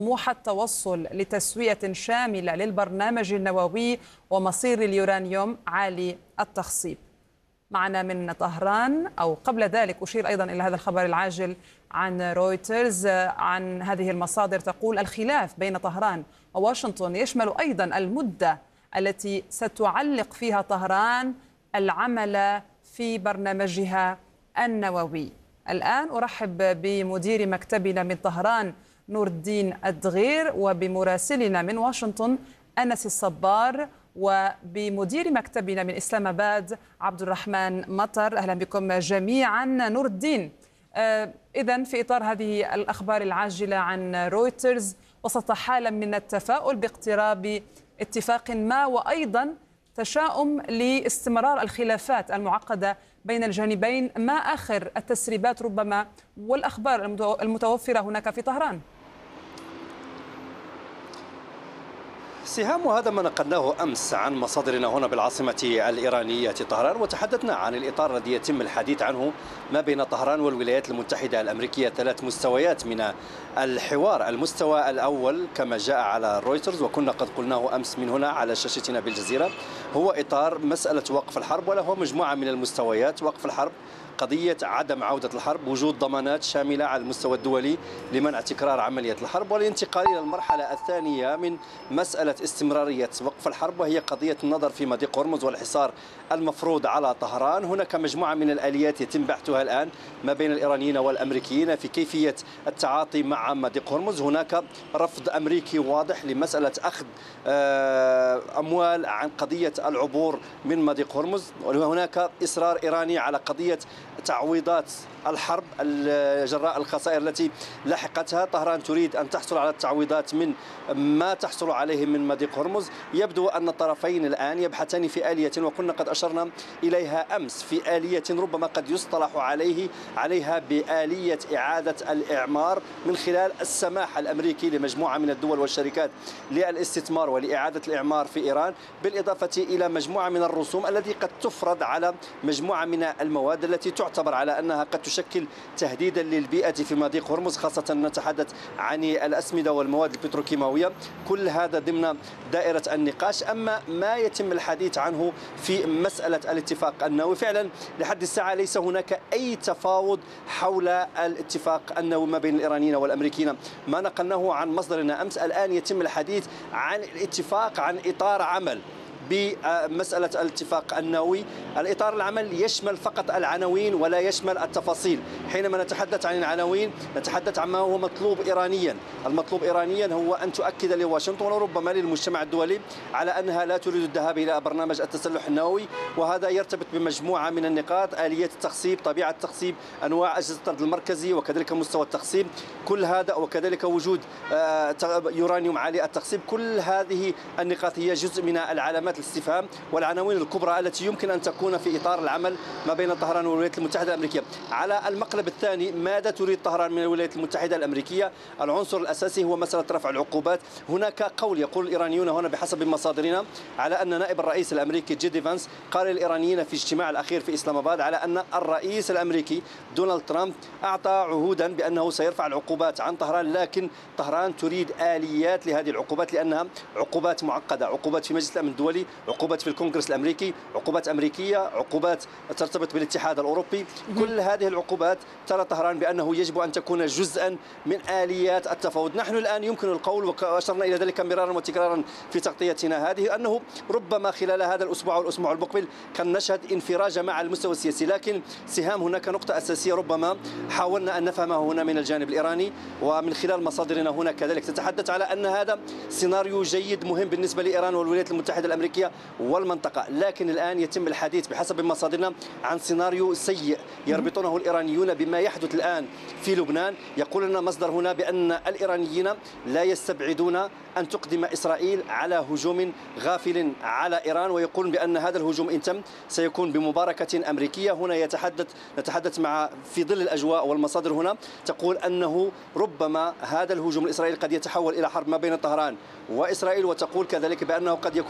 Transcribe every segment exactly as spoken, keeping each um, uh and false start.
طموح التوصل لتسوية شاملة للبرنامج النووي ومصير اليورانيوم عالي التخصيب. معنا من طهران، أو قبل ذلك أشير أيضا إلى هذا الخبر العاجل عن رويترز عن هذه المصادر تقول الخلاف بين طهران وواشنطن يشمل أيضا المدة التي ستعلق فيها طهران العمل في برنامجها النووي. الآن أرحب بمدير مكتبنا من طهران نور الدين الدغير، وبمراسلنا من واشنطن أنس الصبار، وبمدير مكتبنا من إسلام آباد عبد الرحمن مطر. أهلا بكم جميعا. نور الدين، آه إذن في إطار هذه الأخبار العاجلة عن رويترز، وسط حالة من التفاؤل باقتراب اتفاق ما، وأيضا تشاؤم لاستمرار الخلافات المعقدة بين الجانبين، ما آخر التسريبات ربما والأخبار المتوفرة هناك في طهران؟ سهام، وهذا ما نقلناه أمس عن مصادرنا هنا بالعاصمة الإيرانية طهران، وتحدثنا عن الإطار الذي يتم الحديث عنه ما بين طهران والولايات المتحدة الأمريكية. ثلاث مستويات من الحوار. المستوى الأول كما جاء على رويترز وكنا قد قلناه أمس من هنا على شاشتنا بالجزيرة، هو إطار مسألة وقف الحرب، وله مجموعة من المستويات. وقف الحرب، قضية عدم عودة الحرب، وجود ضمانات شاملة على المستوى الدولي لمنع تكرار عملية الحرب، والانتقال إلى المرحلة الثانية من مسألة استمرارية وقف الحرب، وهي قضية النظر في مضيق هرمز والحصار المفروض على طهران. هناك مجموعة من الآليات يتم بحثها الآن ما بين الإيرانيين والأمريكيين في كيفية التعاطي مع مضيق هرمز. هناك رفض أمريكي واضح لمسألة أخذ أموال عن قضية العبور من مضيق هرمز، وهناك إصرار إيراني على قضية تعويضات الحرب جراء الخسائر التي لحقتها. طهران تريد أن تحصل على التعويضات من ما تحصل عليه من مضيق هرمز. يبدو أن الطرفين الآن يبحثان في آلية، وكنا قد أشرنا إليها أمس، في آلية ربما قد يصطلح عليه عليها بآلية إعادة الإعمار، من خلال السماح الأمريكي لمجموعة من الدول والشركات للاستثمار ولإعادة الإعمار في إيران، بالإضافة إلى مجموعة من الرسوم التي قد تفرض على مجموعة من المواد التي تعتبر على أنها قد تشكل تهديدا للبيئة في مضيق هرمز، خاصة نتحدث عن الأسمدة والمواد البتروكيماوية. كل هذا ضمن دائرة النقاش. أما ما يتم الحديث عنه في مسألة الاتفاق النووي، فعلا لحد الساعة ليس هناك أي تفاوض حول الاتفاق النووي ما بين الإيرانيين والأمريكيين. ما نقلناه عن مصدرنا أمس، الآن يتم الحديث عن الاتفاق عن إطار عمل بمسألة الاتفاق النووي. الإطار العمل يشمل فقط العناوين ولا يشمل التفاصيل. حينما نتحدث عن العناوين نتحدث عن ما هو مطلوب إيرانيا. المطلوب إيرانيا هو أن تؤكد لواشنطن وربما للمجتمع الدولي على أنها لا تريد الذهاب إلى برنامج التسلح النووي، وهذا يرتبط بمجموعة من النقاط: آلية التخصيب، طبيعة التخصيب، أنواع أجهزة الطرد المركزي، وكذلك مستوى التخصيب، كل هذا، وكذلك وجود يورانيوم عالي التخصيب. كل هذه النقاط هي جزء من العلامات الاستفهام والعناوين الكبرى التي يمكن أن تكون في إطار العمل ما بين طهران والولايات المتحدة الأمريكية. على المقلب الثاني، ماذا تريد طهران من الولايات المتحدة الأمريكية؟ العنصر الأساسي هو مسألة رفع العقوبات. هناك قول يقول الإيرانيون هنا بحسب مصادرنا على أن نائب الرئيس الأمريكي جيدي فانس قال للإيرانيين في اجتماع الأخير في إسلام آباد على أن الرئيس الأمريكي دونالد ترامب أعطى عهودا بأنه سيرفع العقوبات عن طهران، لكن طهران تريد آليات لهذه العقوبات، لأنها عقوبات معقدة، عقوبات في مجلس الأمن الدولي، عقوبات في الكونغرس الأمريكي، عقوبات أمريكية، عقوبات ترتبط بالاتحاد الأوروبي. كل هذه العقوبات ترى طهران بأنه يجب أن تكون جزءا من آليات التفاوض. نحن الآن يمكن القول، وأشرنا إلى ذلك مرارا وتكرارا في تغطيتنا هذه، أنه ربما خلال هذا الأسبوع والأسبوع المقبل كان نشهد انفراج مع المستوى السياسي. لكن سهام، هناك نقطة أساسية ربما حاولنا أن نفهمها هنا من الجانب الإيراني ومن خلال مصادرنا هنا كذلك، تتحدث على أن هذا سيناريو جيد مهم بالنسبة لإيران والولايات المتحدة الأمريكية والمنطقة، لكن الآن يتم الحديث بحسب مصادرنا عن سيناريو سيء يربطونه الإيرانيون بما يحدث الآن في لبنان. يقول لنا مصدر هنا بأن الإيرانيين لا يستبعدون أن تقدم إسرائيل على هجوم غافل على إيران، ويقول بأن هذا الهجوم إن تم سيكون بمباركة أمريكية. هنا يتحدث نتحدث مع في ظل الأجواء، والمصادر هنا تقول أنه ربما هذا الهجوم الإسرائيلي قد يتحول إلى حرب ما بين طهران وإسرائيل، وتقول كذلك بأنه قد يكون حرب بين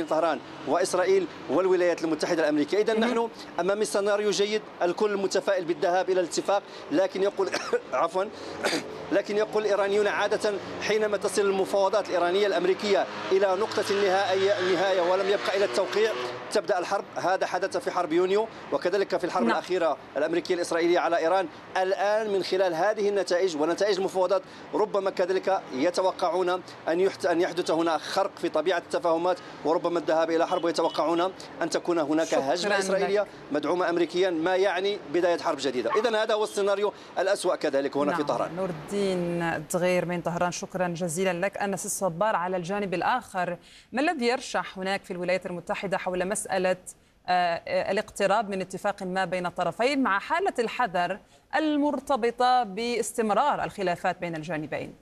بين طهران وإسرائيل والولايات المتحدة الأمريكية. إذا نحن أمام سيناريو جيد، الكل متفائل بالذهاب إلى الاتفاق، لكن يقول عفوا لكن يقول الإيرانيون عادة حينما تصل المفاوضات الإيرانية الأمريكية إلى نقطة النهاية النهاية ولم يبقى إلى التوقيع تبدأ الحرب. هذا حدث في حرب يونيو وكذلك في الحرب نعم. الأخيرة الأمريكية الإسرائيلية على إيران. الآن من خلال هذه النتائج ونتائج المفاوضات ربما كذلك يتوقعون أن أن يحدث هنا خرق في طبيعة التفاهمات وربما الذهاب إلى حرب، ويتوقعون أن تكون هناك هجمة إسرائيلية مدعومة أمريكيا، ما يعني بداية حرب جديدة. إذن هذا هو السيناريو الأسوأ كذلك هنا نعم. في طهران. نور الدين الدغير من طهران، شكرا جزيلا لك. أنس الصبار، على الجانب الآخر ما الذي يرشح هناك في الولايات المتحدة حول مسألة الاقتراب من اتفاق ما بين الطرفين مع حالة الحذر المرتبطة باستمرار الخلافات بين الجانبين؟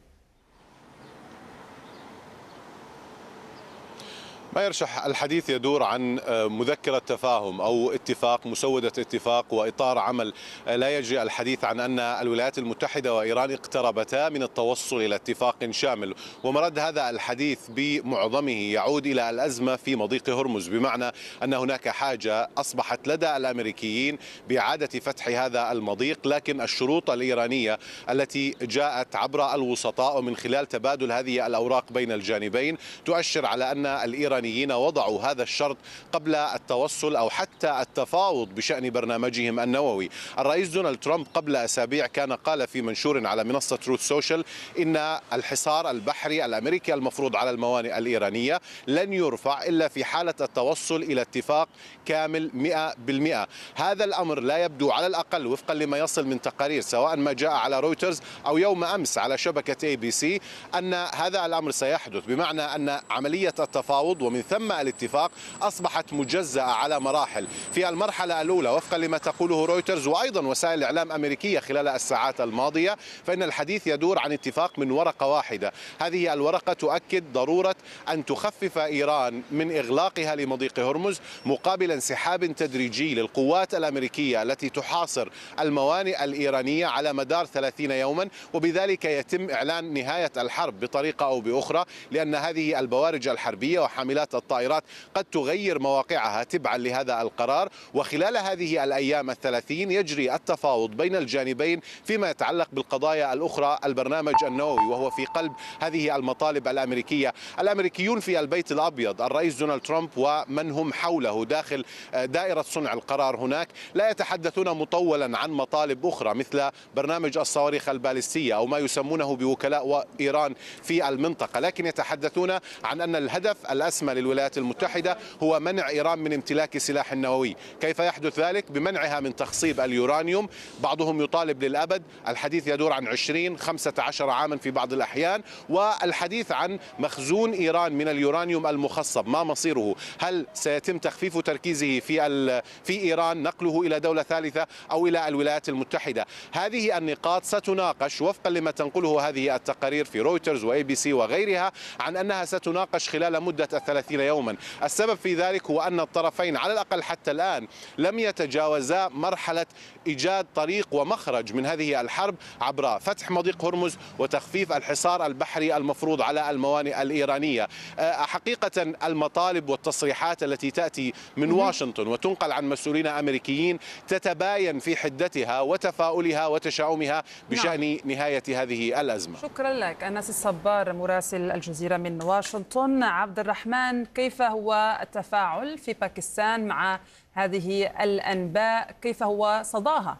ما يرشح الحديث يدور عن مذكرة تفاهم أو اتفاق، مسودة اتفاق وإطار عمل. لا يجري الحديث عن أن الولايات المتحدة وإيران اقتربتا من التوصل إلى اتفاق شامل، ومرد هذا الحديث بمعظمه يعود إلى الأزمة في مضيق هرمز، بمعنى أن هناك حاجة أصبحت لدى الأمريكيين بإعادة فتح هذا المضيق، لكن الشروط الإيرانية التي جاءت عبر الوسطاء ومن خلال تبادل هذه الأوراق بين الجانبين تؤشر على أن الإيرانيين وضعوا هذا الشرط قبل التوصل أو حتى التفاوض بشأن برنامجهم النووي. الرئيس دونالد ترامب قبل أسابيع كان قال في منشور على منصة تروث سوشيال إن الحصار البحري الأمريكي المفروض على الموانئ الإيرانية لن يرفع إلا في حالة التوصل إلى اتفاق كامل مئة بالمئة. هذا الأمر لا يبدو على الأقل وفقا لما يصل من تقارير سواء ما جاء على رويترز أو يوم أمس على شبكة اي بي سي أن هذا الأمر سيحدث، بمعنى أن عملية التفاوض ومن ثم الاتفاق أصبحت مجزأة على مراحل. في المرحلة الأولى وفقا لما تقوله رويترز وأيضا وسائل الإعلام أمريكية خلال الساعات الماضية، فإن الحديث يدور عن اتفاق من ورقة واحدة. هذه الورقة تؤكد ضرورة أن تخفف إيران من إغلاقها لمضيق هرمز مقابل انسحاب تدريجي للقوات الأمريكية التي تحاصر الموانئ الإيرانية على مدار ثلاثين يوما، وبذلك يتم إعلان نهاية الحرب بطريقة أو بأخرى، لأن هذه البوارج الحربية وحاملات الطائرات قد تغير مواقعها تبعا لهذا القرار. وخلال هذه الأيام الثلاثين يجري التفاوض بين الجانبين فيما يتعلق بالقضايا الأخرى، البرنامج النووي وهو في قلب هذه المطالب الأمريكية. الأمريكيون في البيت الأبيض، الرئيس دونالد ترامب ومن هم حوله داخل دائرة صنع القرار هناك، لا يتحدثون مطولا عن مطالب أخرى مثل برنامج الصواريخ البالستية أو ما يسمونه بوكلاء إيران في المنطقة، لكن يتحدثون عن أن الهدف الأسمى للولايات المتحدة هو منع إيران من امتلاك سلاح نووي. كيف يحدث ذلك؟ بمنعها من تخصيب اليورانيوم، بعضهم يطالب للأبد، الحديث يدور عن عشرين خمسة عشر عاما في بعض الأحيان، والحديث عن مخزون إيران من اليورانيوم المخصب، ما مصيره؟ هل سيتم تخفيف تركيزه في في إيران، نقله إلى دولة ثالثة أو إلى الولايات المتحدة؟ هذه النقاط ستناقش وفقا لما تنقله هذه التقارير في رويترز وإي بي سي وغيرها عن أنها ستناقش خلال مدة الثلاثين يوما. السبب في ذلك هو أن الطرفين على الأقل حتى الآن لم يتجاوزا مرحلة إيجاد طريق ومخرج من هذه الحرب عبر فتح مضيق هرمز وتخفيف الحصار البحري المفروض على الموانئ الإيرانية. حقيقة المطالب والتصريحات التي تأتي من واشنطن وتنقل عن مسؤولين أمريكيين تتباين في حدتها وتفاؤلها وتشاؤمها بشأن نهاية هذه الأزمة. شكرا لك أنس الصبار مراسل الجزيرة من واشنطن. عبد الرحمن، كيف هو التفاعل في باكستان مع هذه الأنباء؟ كيف هو صداها؟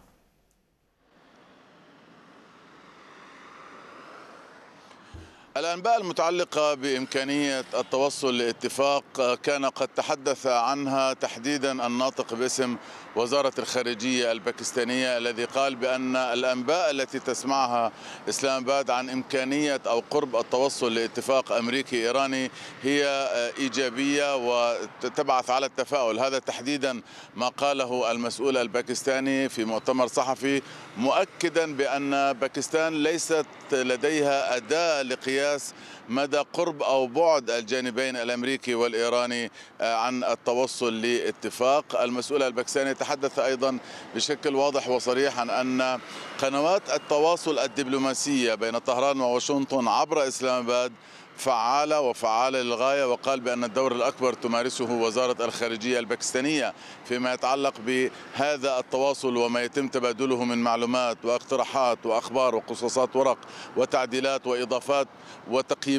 الأنباء المتعلقة بإمكانية التوصل لاتفاق كان قد تحدث عنها تحديدا الناطق باسم وزارة الخارجية الباكستانية، الذي قال بأن الأنباء التي تسمعها إسلام آباد عن إمكانية أو قرب التوصل لاتفاق أمريكي إيراني هي إيجابية وتبعث على التفاؤل. هذا تحديدا ما قاله المسؤول الباكستاني في مؤتمر صحفي، مؤكدا بأن باكستان ليست لديها أداة لقياس مدى قرب أو بعد الجانبين الأمريكي والإيراني عن التوصل لاتفاق. المسؤول الباكستاني تحدث أيضا بشكل واضح وصريح عن أن قنوات التواصل الدبلوماسية بين طهران وواشنطن عبر إسلام آباد فعالة وفعالة للغاية، وقال بأن الدور الأكبر تمارسه وزارة الخارجية الباكستانية فيما يتعلق بهذا التواصل وما يتم تبادله من معلومات واقتراحات وأخبار وقصصات ورق وتعديلات وإضافات وتقييمات